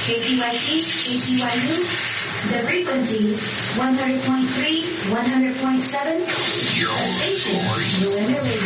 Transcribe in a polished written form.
KPYT, KPYU, the frequency 100.3, 100.7, the station, Luanda Radio.